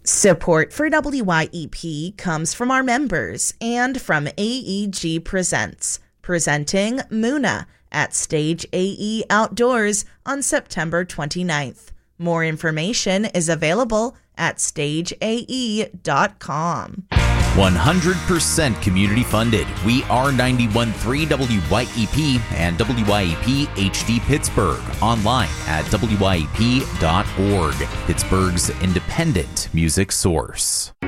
Support for WYEP comes from our members and from AEG Presents, presenting Muna at Stage AE Outdoors on September 29th. More information is available at stageae.com. 100% community funded. We are 91.3 WYEP and WYEP HD Pittsburgh. Online at WYEP.org. Pittsburgh's independent music source.